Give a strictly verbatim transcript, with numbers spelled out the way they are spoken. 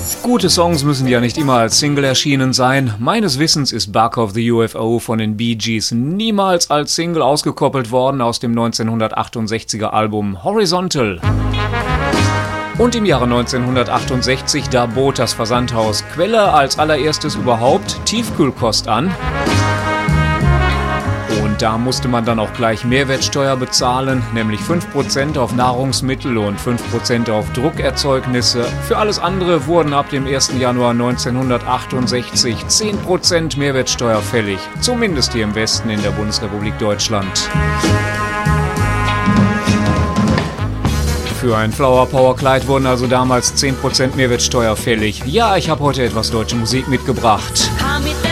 Gute Songs müssen ja nicht immer als Single erschienen sein. Meines Wissens ist Bark of the U F O von den Bee Gees niemals als Single ausgekoppelt worden aus dem neunzehnhundertachtundsechziger Album Horizontal. Und im Jahre neunzehnhundertachtundsechzig, da bot das Versandhaus Quelle als allererstes überhaupt Tiefkühlkost an. Und da musste man dann auch gleich Mehrwertsteuer bezahlen, nämlich fünf Prozent auf Nahrungsmittel und fünf Prozent auf Druckerzeugnisse. Für alles andere wurden ab dem ersten Januar neunzehnhundertachtundsechzig zehn Prozent Mehrwertsteuer fällig, zumindest hier im Westen in der Bundesrepublik Deutschland. Für ein Flower Power Kleid wurden also damals zehn Prozent Mehrwertsteuer fällig. Ja, ich habe heute etwas deutsche Musik mitgebracht.